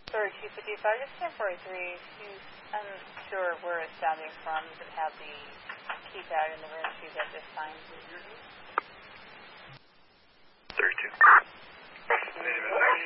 Sorry, 255, just 1043. She's unsure where it's sounding from. Does it have the keypad in the room she's at this time?